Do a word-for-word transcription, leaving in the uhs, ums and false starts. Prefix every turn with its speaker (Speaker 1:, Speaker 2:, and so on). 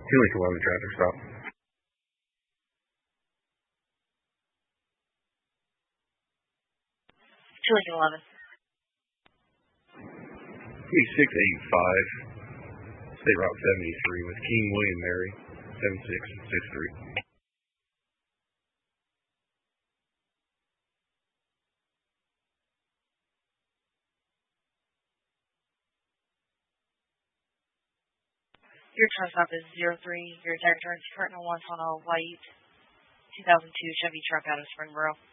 Speaker 1: two Lincoln eleven traffic stop.
Speaker 2: two Lincoln eleven.
Speaker 1: twenty-six eighty-five, State Route seventy-three with King William Mary, seven six six three.
Speaker 2: Your turn stop is zero three. Your exact turn is current on one on a white two thousand two Chevy truck out of Springboro.